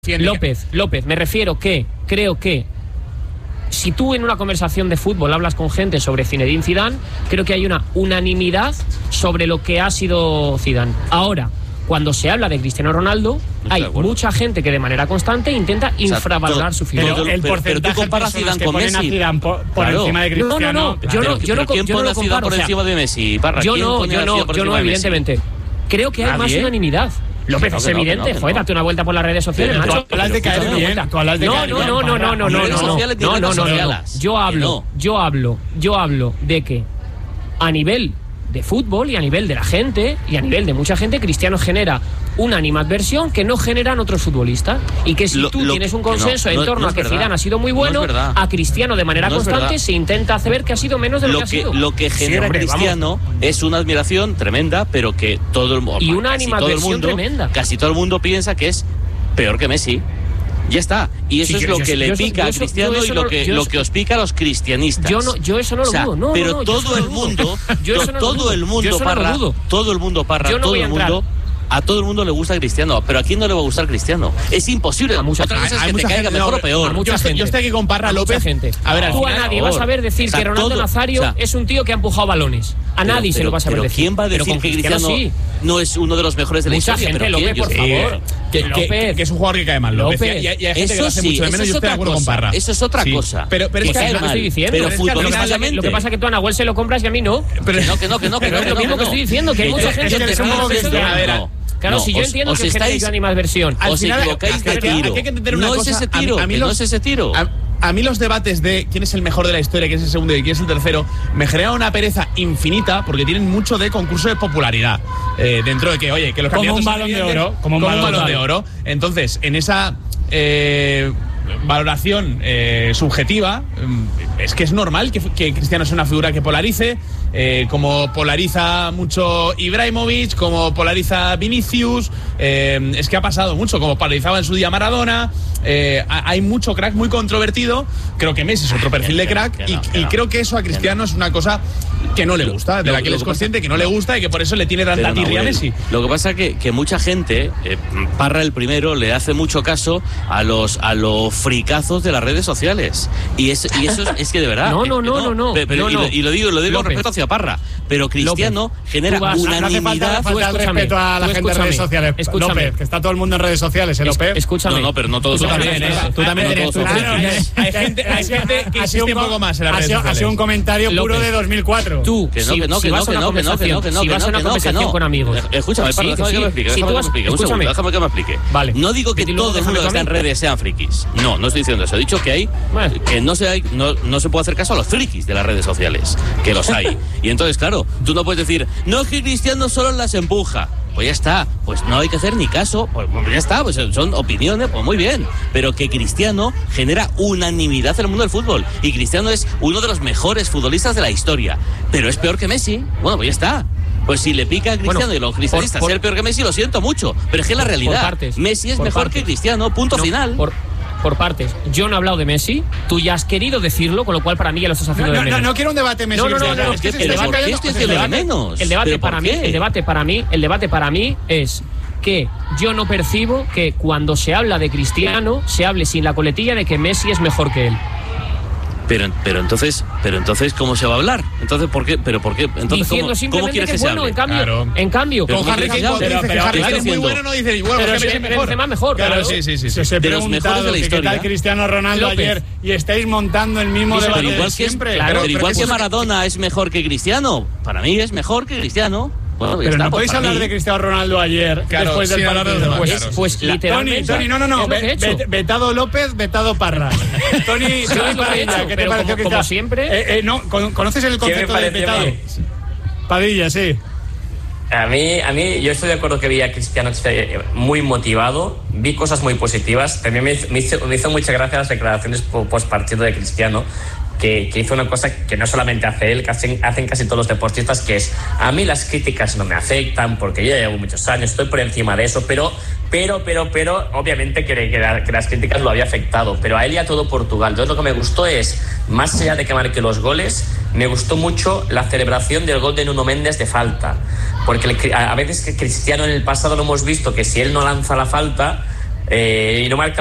López, me refiero que creo que si tú en una conversación de fútbol hablas con gente sobre Zinedine Zidane, creo que hay una unanimidad sobre lo que ha sido Zidane. Ahora, cuando se habla de Cristiano Ronaldo, hay mucha gente que de manera constante intenta infravalorar su figura. Pero tú comparas Zidane con Messi por encima de Cristiano. No, yo no comparo por encima de Messi, Parra. Yo no, evidentemente. Creo que hay más unanimidad. López, es evidente, joder, date una vuelta por las redes sociales, macho. Tú hablas de caer bien. No. Yo hablo de que a nivel de fútbol y a nivel de la gente y a nivel de mucha gente, Cristiano genera una animadversión que no generan otros futbolistas, y que si tú tienes un consenso en torno a que Zidane ha sido muy bueno, a Cristiano de manera constante se intenta hacer ver que ha sido menos de lo que ha sido. Lo que genera Cristiano es una admiración tremenda, pero que todo el mundo, y una animadversión tremenda. Casi todo el mundo piensa que es peor que Messi. Ya está. Y eso es lo que le pica a Cristiano y lo que os pica a los cristianistas. Yo eso no lo dudo. No, pero todo el mundo, Parra, a todo el mundo le gusta Cristiano, pero ¿a quién no le va a gustar Cristiano? Es imposible. A mucha Otra cosa es gente, que te caiga mejor o peor. Yo estoy aquí con Parra, López. A ver, tú a nadie vas a ver decir que Ronaldo Nazario es un tío que ha empujado balones. A nadie se lo vas a ver decir. ¿Quién va a decir que Cristiano no es uno de los mejores de la historia? Mucha gente, López, por favor. Que es un jugador que cae mal, López. Y hay gente que lo hace mucho de menos, y yo estoy de acuerdo con Parra. Eso es otra cosa. Pero es que es lo que estoy diciendo. Pero futbolísticamente. Lo que pasa es que tú a Nahuel se lo compras y a mí no. Pero no. Pero es lo mismo que estoy diciendo, que hay mucha gente que se mueve. Claro, si yo entiendo que genera animadversión. Os equivocáis de tiro. Hay que entender una cosa. No es ese tiro. A mí los debates de quién es el mejor de la historia, quién es el segundo y quién es el tercero, me generan una pereza infinita, porque tienen mucho de concurso de popularidad. Dentro de que, oye, que los como candidatos... un balón de oro. Como un balón de oro. Entonces, en esa... valoración subjetiva, es que es normal que Cristiano sea una figura que polarice, como polariza mucho Ibrahimovic, como polariza Vinicius, es que ha pasado mucho, como polarizaba en su día Maradona. Hay mucho crack muy controvertido. Creo que Messi es otro perfil de crack, y creo que eso a Cristiano es una cosa que no le gusta, de la que él es consciente que no le gusta, y que por eso le tiene tanta tirria a Messi. Lo que pasa es que mucha gente, Parra el primero, le hace mucho caso a los fricazos de las redes sociales, y eso es que de verdad no. Y lo digo con respeto hacia Parra, pero Cristiano genera unanimidad. Falta respeto a la gente de redes sociales. López, que está todo el mundo en redes sociales, López. Escúchame. No, pero no todos. Tú también eres. Hay gente que insiste un poco más en las redes sociales. Ha sido un comentario puro de 2004. Tú, si vas a una conversación con amigos. Escúchame, Parra, déjame que me explique. Vale. No digo que todo el mundo que está en redes sean frikis. No estoy diciendo eso. He dicho que no se puede hacer caso a los frikis de las redes sociales, que los hay. Y entonces, claro, tú no puedes decir, no, es que Cristiano solo las empuja. Pues ya está, pues no hay que hacer ni caso, pues ya está, pues son opiniones, pues muy bien. Pero que Cristiano genera unanimidad en el mundo del fútbol, y Cristiano es uno de los mejores futbolistas de la historia, pero es peor que Messi. Bueno, pues ya está. Pues si le pica a Cristiano y los cristianistas ser peor que Messi, lo siento mucho, pero es que la realidad, Messi es mejor que Cristiano, punto final. Por partes. Yo no he hablado de Messi, tú ya has querido decirlo, con lo cual para mí ya lo estás haciendo de menos. No quiero un debate Messi. El debate para mí es que yo no percibo que cuando se habla de Cristiano se hable sin la coletilla de que Messi es mejor que él. Pero entonces, ¿cómo se va a hablar? Entonces, ¿por qué? Entonces, diciendo simplemente que es bueno, en cambio. Con Harry Kane es muy bueno, no dice igual, pero mejor. Claro, sí. Se de los mejores de la historia. ¿Qué tal Cristiano Ronaldo ayer? Y estáis montando el mismo debate de siempre. Pero igual que Maradona es mejor que Cristiano, para mí es mejor que Cristiano. Bueno, pero no podéis hablar de Cristiano Ronaldo ayer, después del partido. Pues literalmente. Tony, no. Vetado López, vetado Parra. Tony Padilla, ¿qué te pareció Cristiano? Como siempre. ¿Conoces el concepto de vetado? Padilla, sí. A mí, yo estoy de acuerdo que vi a Cristiano muy motivado, vi cosas muy positivas. También me hizo mucha gracia las declaraciones post partido de Cristiano, que hizo una cosa que no solamente hace él, que hacen casi todos los deportistas, que es: a mí las críticas no me afectan porque yo ya llevo muchos años, estoy por encima de eso, pero obviamente que las críticas lo había afectado, pero a él y a todo Portugal. Entonces lo que me gustó es, más allá de que marque los goles, me gustó mucho la celebración del gol de Nuno Méndez de falta, porque a veces que Cristiano en el pasado lo hemos visto que si él no lanza la falta, y no marca